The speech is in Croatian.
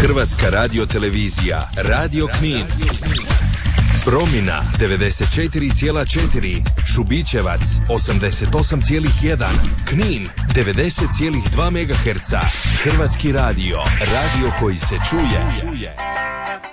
Hrvatska radiotelevizija, Radio Knin. Promina 94,4, Šubićevac 88,1, Knin 90,2 MHz. Hrvatski radio, radio koji se čuje.